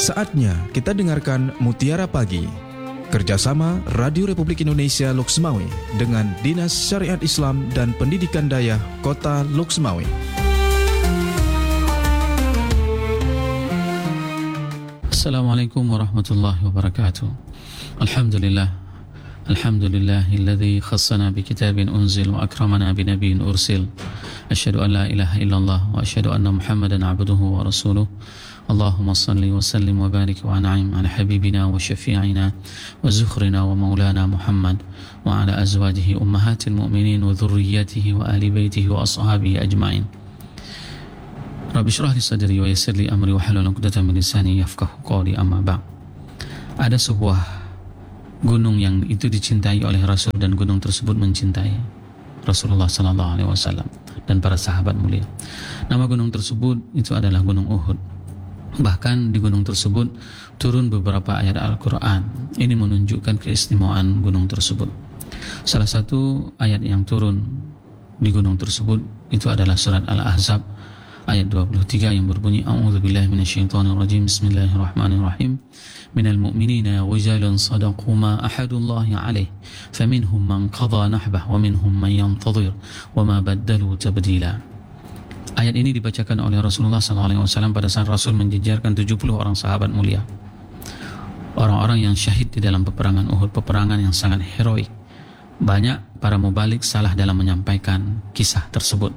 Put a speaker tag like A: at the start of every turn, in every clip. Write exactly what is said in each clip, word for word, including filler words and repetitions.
A: Saatnya kita dengarkan Mutiara Pagi, kerjasama Radio Republik Indonesia Loksmawe dengan Dinas Syariat Islam dan Pendidikan Dayah Kota Loksmawe.
B: Assalamualaikum warahmatullahi wabarakatuh. Alhamdulillah. Alhamdulillahilladzi khassana bi kitabin unzil wa akramana bi nabiyyin ursil. Asyhadu an la ilaha illallah wa asyhadu anna Muhammadan abduhu wa rasuluh. Allahumma salli wa sallim wa barik wa an'im ala habibina wa syafi'ina wa zukhrina wa maulana Muhammad wa ala azwajihi ummahatil mu'minin wa dhurriyyatihi wa ahli baitihi wa ashabihi ajma'in. Rabbi shrah li sadri wa yassir li amri wa hlul 'uqdatam min lisani yafqahu qawli, amma ba'd. Ada sebuah gunung yang itu dicintai oleh Rasul dan gunung tersebut mencintai Rasulullah sallallahu alaihi wasallam dan para sahabat mulia. Nama gunung tersebut itu adalah Gunung Uhud. Bahkan di gunung tersebut turun beberapa ayat Al-Quran. Ini menunjukkan keistimewaan gunung tersebut. Salah satu ayat yang turun di gunung tersebut itu adalah surat Al-Ahzab ayat dua puluh tiga yang berbunyi, A'udzubillahi minasyaitonirrajim, Bismillahirrahmanirrahim. Minal mu'minina rijalun sadaqu ma ahadullahi alaih, faminhum man qadha nahbah wa minhum man yantadhir wa ma baddalu tabdila. Ayat ini dibacakan oleh Rasulullah shallallahu alaihi wasallam pada saat Rasul menjejarkan tujuh puluh orang sahabat mulia, orang-orang yang syahid di dalam peperangan Uhud, peperangan yang sangat heroik. Banyak para mubalik salah dalam menyampaikan kisah tersebut.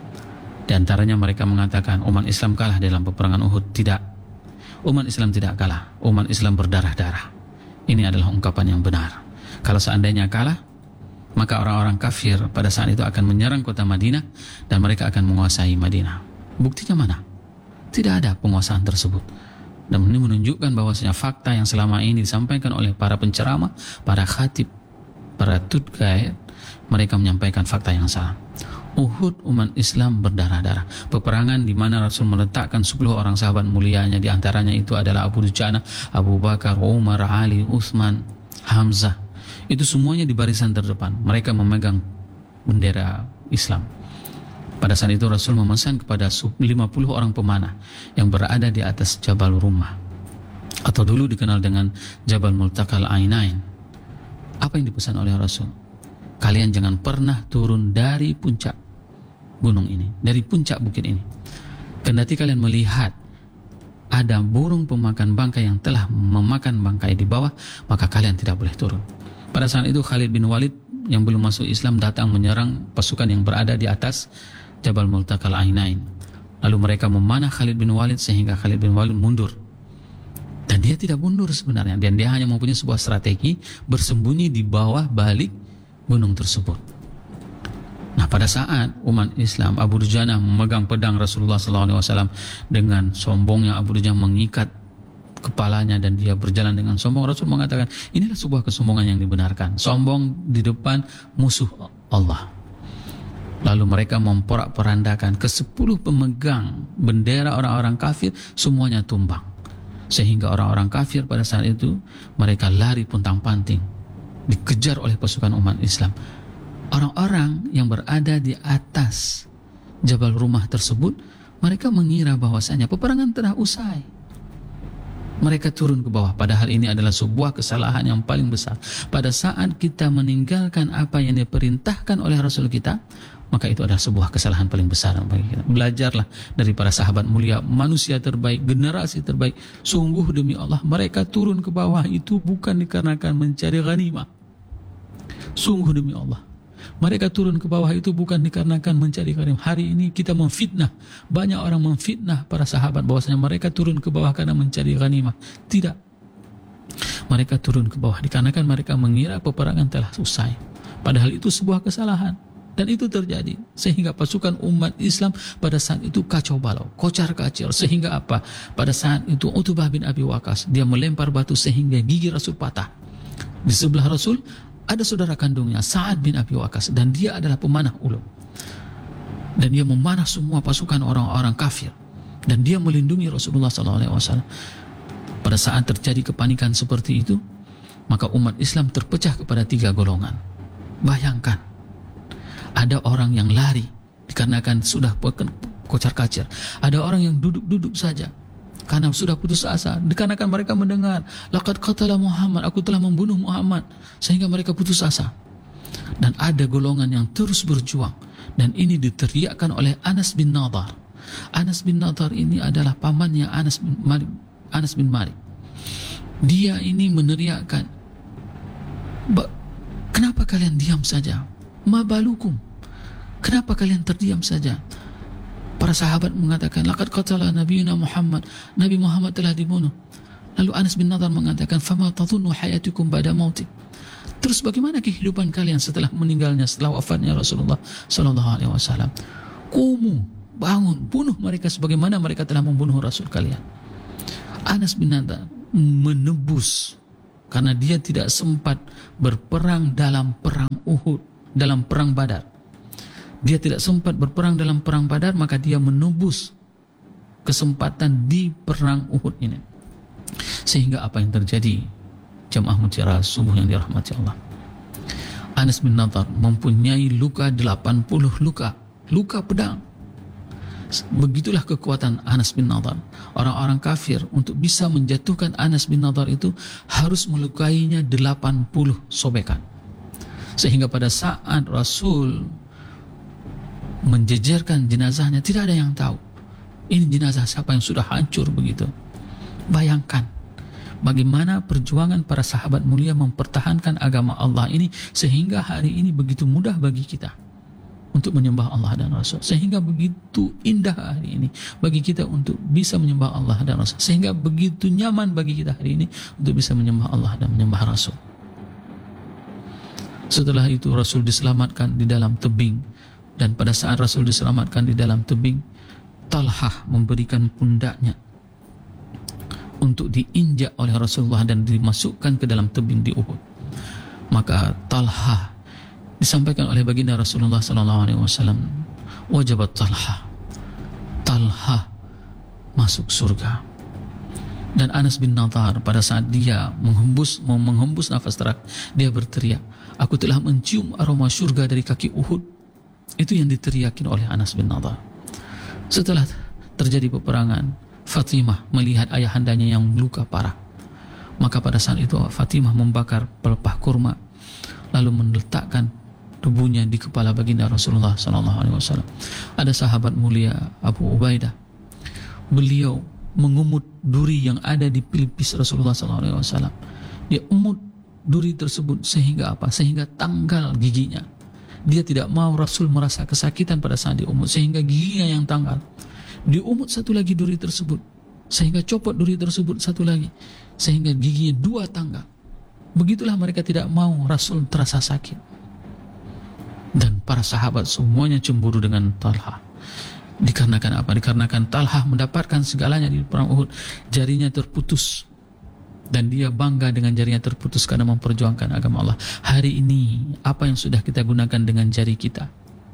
B: Di antaranya mereka mengatakan umat Islam kalah dalam peperangan Uhud. Tidak, umat Islam tidak kalah, umat Islam berdarah-darah. Ini adalah ungkapan yang benar. Kalau seandainya kalah, maka orang-orang kafir pada saat itu akan menyerang kota Madinah dan mereka akan menguasai Madinah. Buktinya mana? Tidak ada penguasaan tersebut. Dan ini menunjukkan bahwasanya fakta yang selama ini disampaikan oleh para penceramah, para khatib, para tutkai, mereka menyampaikan fakta yang salah. Uhud umat Islam berdarah-darah. Peperangan di mana Rasul meletakkan sepuluh orang sahabat mulianya, di antaranya itu adalah Abu Dujana, Abu Bakar, Umar, Ali, Utsman, Hamzah. Itu semuanya di barisan terdepan. Mereka memegang bendera Islam. Pada saat itu Rasul memesan kepada lima puluh orang pemanah yang berada di atas Jabal Rumah, atau dulu dikenal dengan Jabal Multaqal Ainain. Apa yang dipesan oleh Rasul? Kalian jangan pernah turun dari puncak gunung ini, dari puncak bukit ini. Kendati kalian melihat ada burung pemakan bangkai yang telah memakan bangkai di bawah, maka kalian tidak boleh turun. Pada saat itu Khalid bin Walid yang belum masuk Islam datang menyerang pasukan yang berada di atas Jabal Multaqal Ainain. Lalu mereka memanah Khalid bin Walid sehingga Khalid bin Walid mundur. Dan dia tidak mundur sebenarnya, dan dia hanya mempunyai sebuah strategi bersembunyi di bawah balik gunung tersebut. Nah, pada saat umat Islam, Abu Dujana memegang pedang Rasulullah shallallahu alaihi wasallam, dengan sombongnya Abu Dujana mengikat kepalanya dan dia berjalan dengan sombong. Rasul mengatakan inilah sebuah kesombongan yang dibenarkan, sombong di depan musuh Allah. Lalu mereka memporak-porandakan ke sepuluh pemegang bendera orang-orang kafir, semuanya tumbang, sehingga orang-orang kafir pada saat itu mereka lari pontang-panting, dikejar oleh pasukan umat Islam. Orang-orang yang berada di atas Jabal Rumah tersebut, mereka mengira bahwasanya peperangan telah usai. Mereka turun ke bawah, padahal ini adalah sebuah kesalahan yang paling besar. Pada saat kita meninggalkan apa yang diperintahkan oleh Rasul kita, maka itu adalah sebuah kesalahan paling besar bagi kita. Belajarlah dari para sahabat mulia, manusia terbaik, generasi terbaik. Sungguh demi Allah, mereka turun ke bawah itu bukan dikarenakan mencari ghanimah. Sungguh demi Allah, mereka turun ke bawah itu bukan dikarenakan mencari ghanimah. Hari ini kita memfitnah, banyak orang memfitnah para sahabat bahwasanya mereka turun ke bawah karena mencari ghanimah. Tidak. Mereka turun ke bawah dikarenakan mereka mengira peperangan telah usai. Padahal itu sebuah kesalahan. Dan itu terjadi sehingga pasukan umat Islam pada saat itu kacau balau, kocar kacir, sehingga apa? Pada saat itu Utbah bin Abi Waqqas, dia melempar batu sehingga gigi Rasul patah. Di sebelah Rasul ada saudara kandungnya Sa'ad bin Abi Waqqas, dan dia adalah pemanah ulung. Dan dia memanah semua pasukan orang-orang kafir, dan dia melindungi Rasulullah shallallahu alaihi wasallam. Pada saat terjadi kepanikan seperti itu, maka umat Islam terpecah kepada tiga golongan. Bayangkan, ada orang yang lari dikarenakan sudah kocar kacir, ada orang yang duduk-duduk saja karena sudah putus asa, dikarenakan mereka mendengar laqad qatala Muhammad, aku telah membunuh Muhammad, sehingga mereka putus asa. Dan ada golongan yang terus berjuang, dan ini diteriakkan oleh Anas bin Nadar. Anas bin Nadar ini adalah pamannya Anas bin Malik. Anas bin Malik. Dia ini meneriakkan, kenapa kalian diam saja? Ma balukum? Kenapa kalian terdiam saja? Para sahabat mengatakan, laqad qatala nabiyuna Muhammad, Nabi Muhammad telah dibunuh. Lalu Anas bin Nadar mengatakan, fama tadhunnu hayatukum ba'da mauti? Terus bagaimana kehidupan kalian setelah meninggalnya, setelah wafatnya Rasulullah sallallahu alaihi wasallam? Kumu, bangun, bunuh mereka sebagaimana mereka telah membunuh Rasul kalian. Anas bin Nadar menebus, karena dia tidak sempat berperang dalam perang Uhud, dalam perang Badar. Dia tidak sempat berperang dalam perang Badar, maka dia menebus kesempatan di perang Uhud ini. Sehingga apa yang terjadi, jamaah mutiara subuh yang dirahmati Allah, Anas bin Nadar mempunyai luka delapan puluh luka, luka pedang. Begitulah kekuatan Anas bin Nadar. Orang-orang kafir untuk bisa menjatuhkan Anas bin Nadar itu harus melukainya delapan puluh sobekan. Sehingga pada saat Rasul menjejerkan jenazahnya, tidak ada yang tahu ini jenazah siapa yang sudah hancur begitu. Bayangkan bagaimana perjuangan para sahabat mulia mempertahankan agama Allah ini, sehingga hari ini begitu mudah bagi kita untuk menyembah Allah dan Rasul, sehingga begitu indah hari ini bagi kita untuk bisa menyembah Allah dan Rasul, sehingga begitu nyaman bagi kita hari ini untuk bisa menyembah Allah dan menyembah Rasul. Setelah itu Rasul diselamatkan di dalam tebing. Dan pada saat Rasul diselamatkan di dalam tebing, Talhah memberikan pundaknya untuk diinjak oleh Rasulullah dan dimasukkan ke dalam tebing di Uhud. Maka Talhah disampaikan oleh baginda Rasulullah sallallahu alaihi wasallam, wajabat Talhah, Talhah masuk surga. Dan Anas bin Nadar pada saat dia menghembus mau menghembus nafas terakhir, dia berteriak, aku telah mencium aroma surga dari kaki Uhud. Itu yang diteriakin oleh Anas bin Nadar. Setelah terjadi peperangan, Fatimah melihat ayahandanya yang luka parah. Maka pada saat itu Fatimah membakar pelepah kurma, lalu meletakkan tubuhnya di kepala baginda Rasulullah sallallahu alaihi wasallam. Ada sahabat mulia Abu Ubaidah. Beliau mengumut duri yang ada di pelipis Rasulullah sallallahu alaihi wasallam. Dia umut duri tersebut sehingga apa? Sehingga tanggal giginya. Dia tidak mau Rasul merasa kesakitan pada saat diumut, sehingga giginya yang tanggal. Diumut satu lagi duri tersebut, sehingga copot duri tersebut satu lagi, sehingga giginya dua tanggal. Begitulah mereka tidak mau Rasul terasa sakit. Dan para sahabat semuanya cemburu dengan Talhah. Dikarenakan apa? Dikarenakan Talhah mendapatkan segalanya di perang Uhud. Jarinya terputus, dan dia bangga dengan jarinya terputus karena memperjuangkan agama Allah. Hari ini apa yang sudah kita gunakan dengan jari kita?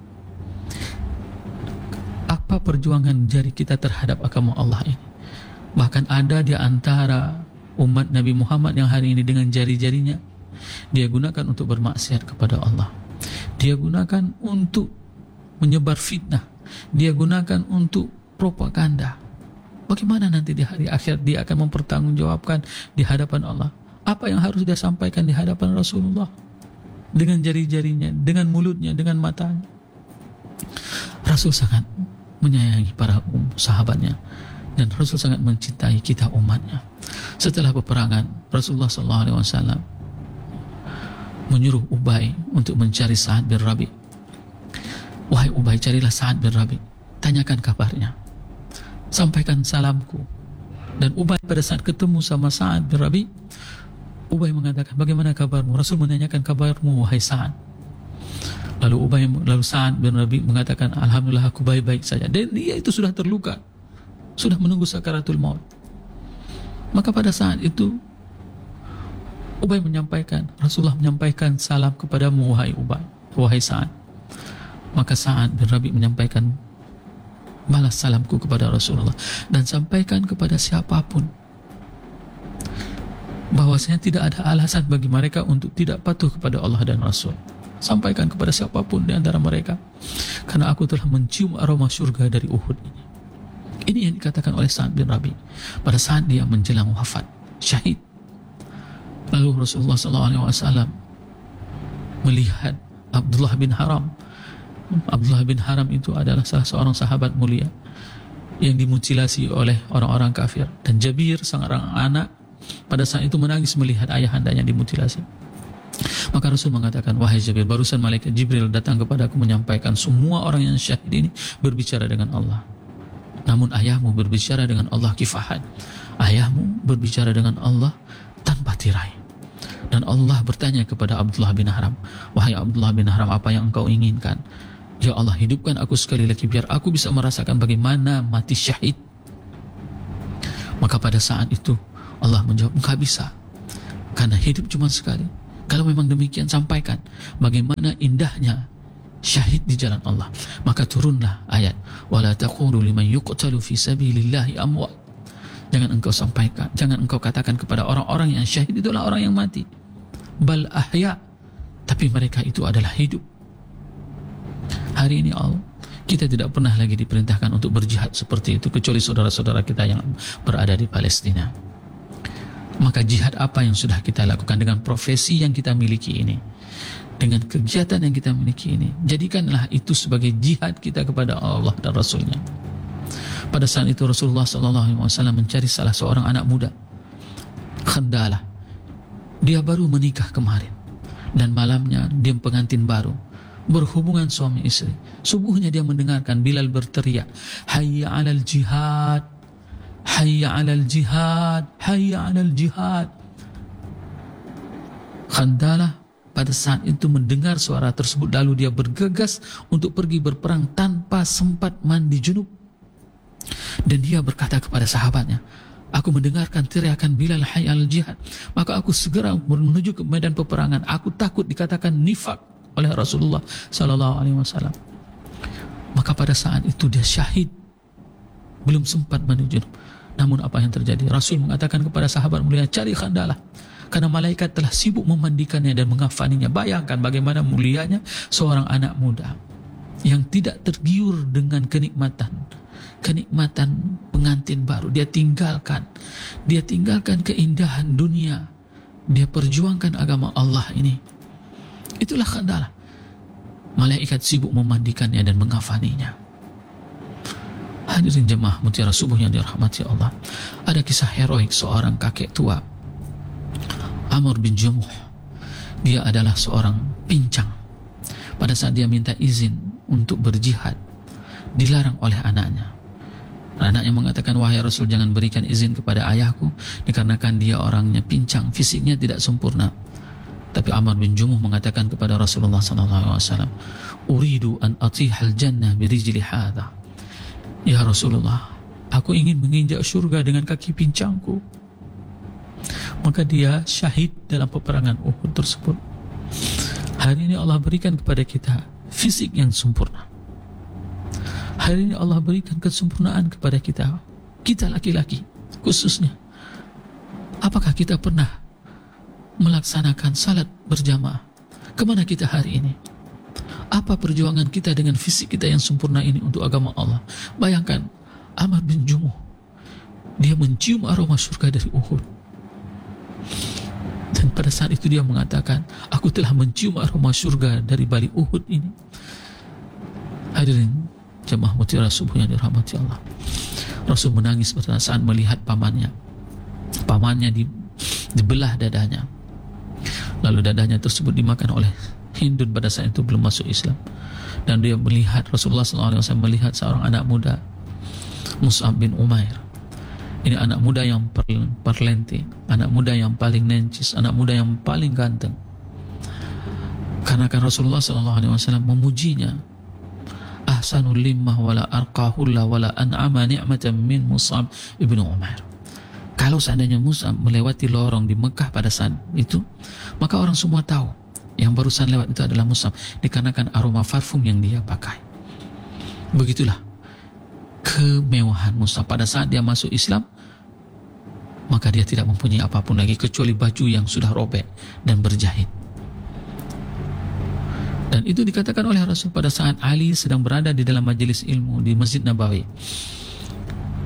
B: Apa perjuangan jari kita terhadap agama Allah ini? Bahkan ada di antara umat Nabi Muhammad yang hari ini dengan jari-jarinya dia gunakan untuk bermaksiat kepada Allah. Dia gunakan untuk menyebar fitnah. Dia gunakan untuk propaganda. Bagaimana nanti di hari akhir dia akan mempertanggungjawabkan di hadapan Allah? Apa yang harus dia sampaikan di hadapan Rasulullah? Dengan jari-jarinya, dengan mulutnya, dengan matanya. Rasul sangat menyayangi para um, sahabatnya, dan Rasul sangat mencintai kita umatnya. Setelah peperangan, Rasulullah sallallahu alaihi wasallam menyuruh Ubay untuk mencari Sa'ad bin Rabi. Wahai Ubay, carilah Sa'ad bin Rabi, tanyakan kabarnya, sampaikan salamku. Dan Ubay pada saat ketemu sama Sa'ad bin Rabi, Ubay mengatakan, bagaimana kabarmu? Rasul menanyakan kabarmu, wahai Sa'ad. Lalu Ubay, lalu Sa'ad bin Rabi mengatakan, alhamdulillah aku baik-baik saja. Dan dia itu sudah terluka, sudah menunggu sakaratul maut. Maka pada saat itu Ubay menyampaikan, Rasulullah menyampaikan salam kepadamu, wahai Ubay, wahai Sa'ad. Maka Sa'ad bin Rabi menyampaikan, balas salamku kepada Rasulullah, dan sampaikan kepada siapapun bahwasanya tidak ada alasan bagi mereka untuk tidak patuh kepada Allah dan Rasul. Sampaikan kepada siapapun di antara mereka, karena aku telah mencium aroma surga dari Uhud ini. Ini yang dikatakan oleh Sa'ad bin Rabi pada saat dia menjelang wafat, syahid. Lalu Rasulullah sallallahu alaihi wasallam melihat Abdullah bin Haram. Abdullah bin Haram itu adalah salah seorang sahabat mulia yang dimutilasi oleh orang-orang kafir, dan Jabir sang orang anak pada saat itu menangis melihat ayahandanya dimutilasi. Maka Rasul mengatakan, wahai Jabir, barusan malaikat Jibril datang kepadaku menyampaikan semua orang yang syahid ini berbicara dengan Allah, namun ayahmu berbicara dengan Allah kifahan. Ayahmu berbicara dengan Allah tanpa tirai. Dan Allah bertanya kepada Abdullah bin Haram, wahai Abdullah bin Haram, apa yang engkau inginkan? Ya Allah, hidupkan aku sekali lagi biar aku bisa merasakan bagaimana mati syahid. Maka pada saat itu Allah menjawab, enggak bisa, karena hidup cuma sekali. Kalau memang demikian, sampaikan bagaimana indahnya syahid di jalan Allah. Maka turunlah ayat, wala taqulu liman yuqtalu fi sabilillahi amwat. Jangan engkau sampaikan, jangan engkau katakan kepada orang-orang yang syahid itulah orang yang mati, bal ahya, tapi mereka itu adalah hidup. Hari ini Allah, kita tidak pernah lagi diperintahkan untuk berjihad seperti itu, kecuali saudara-saudara kita yang berada di Palestina. Maka jihad apa yang sudah kita lakukan dengan profesi yang kita miliki ini, dengan kegiatan yang kita miliki ini? Jadikanlah itu sebagai jihad kita kepada Allah dan Rasulnya. Pada saat itu Rasulullah sallallahu alaihi wasallam mencari salah seorang anak muda, Khandalah. Dia baru menikah kemarin, dan malamnya dia pengantin baru, berhubungan suami istri. Subuhnya dia mendengarkan Bilal berteriak, hayya alal jihad, hayya alal jihad, hayya alal jihad. Khandalah pada saat itu mendengar suara tersebut, lalu dia bergegas untuk pergi berperang tanpa sempat mandi junub. Dan dia berkata kepada sahabatnya, aku mendengarkan teriakan Bilal hayya alal jihad, maka aku segera menuju ke medan peperangan. Aku takut dikatakan nifak oleh Rasulullah sallallahu alaihi wasallam. Maka pada saat itu dia syahid, belum sempat mandi junub. Namun apa yang terjadi? Rasul mengatakan kepada sahabat mulia, cari Khandalah, karena malaikat telah sibuk memandikannya dan mengafaninya. Bayangkan bagaimana mulianya seorang anak muda yang tidak tergiur dengan kenikmatan kenikmatan pengantin baru. Dia tinggalkan dia tinggalkan keindahan dunia, dia perjuangkan agama Allah ini. Itulah Khandalah. Malaikat sibuk memandikannya dan mengafaninya. Hadirin jemaah mutiara subuh yang dirahmati Allah, ada kisah heroik seorang kakek tua, Amr bin Jumuh. Dia adalah seorang pincang. Pada saat dia minta izin untuk berjihad, dilarang oleh anaknya. Anaknya mengatakan, wahai Rasul, jangan berikan izin kepada ayahku, dikarenakan dia orangnya pincang, fisiknya tidak sempurna. Tapi Amr bin Jumuh mengatakan kepada Rasulullah sallallahu alaihi wasallam, uridu an atihal jannah birijli hadha. Ya Rasulullah, aku ingin menginjak surga dengan kaki pincangku. Maka dia syahid dalam peperangan Uhud tersebut. Hari ini Allah berikan kepada kita fisik yang sempurna. Hari ini Allah berikan kesempurnaan kepada kita, kita laki-laki khususnya. Apakah kita pernah melaksanakan salat berjamaah? Kemana kita hari ini? Apa perjuangan kita dengan fisik kita yang sempurna ini untuk agama Allah? Bayangkan Amr bin Jumuh, dia mencium aroma surga dari Uhud, dan pada saat itu dia mengatakan, aku telah mencium aroma surga dari balik Uhud ini. Hadirin jemaah mutiara subuh yang dirahmati Allah, Rasul menangis pada saat melihat pamannya. Pamannya di, dibelah dadanya, lalu dadanya tersebut dimakan oleh Hindun. Pada saat itu belum masuk Islam, dan dia melihat Rasulullah sallallahu alaihi wasallam melihat seorang anak muda, Mus'ab bin Umair. Ini anak muda yang perlente, anak muda yang paling nencis, anak muda yang paling ganteng. Karena kan Rasulullah sallallahu alaihi wasallam memujinya, ahsanul limmah wala arqahulla wala an'ama ni'matan min Mus'ab ibn Umair. Kalau seandainya Mus'ab melewati lorong di Mekah pada saat itu, maka orang semua tahu yang barusan lewat itu adalah Mus'ab, dikarenakan aroma parfum yang dia pakai. Begitulah kemewahan Mus'ab. Pada saat dia masuk Islam, maka dia tidak mempunyai apapun lagi kecuali baju yang sudah robek dan berjahit. Dan itu dikatakan oleh Rasul pada saat Ali sedang berada di dalam majelis ilmu di Masjid Nabawi.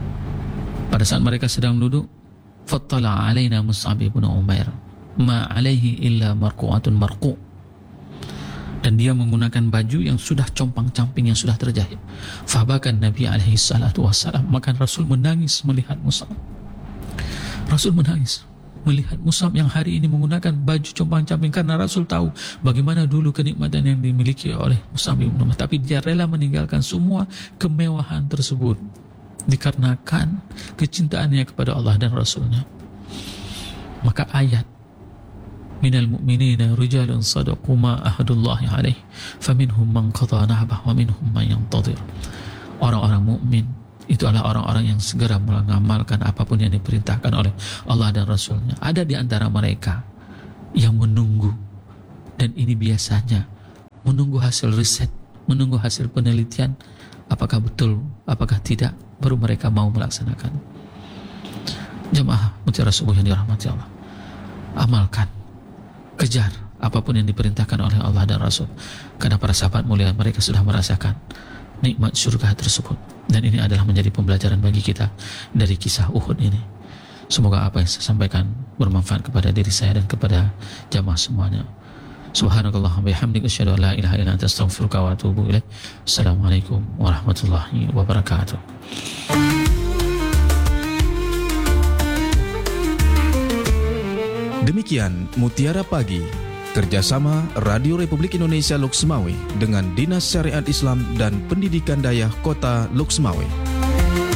B: Pada saat mereka sedang duduk, fattala alaina Mus'ab bin Umair ma alaihi illa marqu'atun marqu'. Dan dia menggunakan baju yang sudah compang-camping, yang sudah terjahit. Fabakan Nabi alaihi salatu wassalam, maka Rasul menangis melihat Mus'ab. Rasul menangis melihat Mus'ab yang hari ini menggunakan baju compang-camping, karena Rasul tahu bagaimana dulu kenikmatan yang dimiliki oleh Mus'ab bin Umair. Tapi dia rela meninggalkan semua kemewahan tersebut dikarenakan kecintaannya kepada Allah dan Rasulnya. Maka ayat minal mu'minina rijalun sadaqu ma ahadullahi alaih faminhum man qada nahbah wa minhum man yantadir. Orang-orang mukmin itu adalah orang-orang yang segera mengamalkan apapun yang diperintahkan oleh Allah dan Rasulnya. Ada di antara mereka yang menunggu, dan ini biasanya menunggu hasil riset, menunggu hasil penelitian, apakah betul, apakah tidak, baru mereka mau melaksanakan. Jamaah mutiara subuh yang dirahmati Allah, amalkan, kejar apapun yang diperintahkan oleh Allah dan Rasul, karena para sahabat mulia mereka sudah merasakan nikmat surga tersebut. Dan ini adalah menjadi pembelajaran bagi kita dari kisah Uhud ini. Semoga apa yang saya sampaikan bermanfaat kepada diri saya dan kepada jamaah semuanya. Subhanakallahumma bihamdika asyhadu an la ilaha illa anta astaghfiruka wa atubu ilaik. Assalamualaikum warahmatullahi wabarakatuh.
A: Demikian Mutiara Pagi, kerjasama Radio Republik Indonesia Loksmawe dengan Dinas Syariat Islam dan Pendidikan Dayah Kota Loksmawe.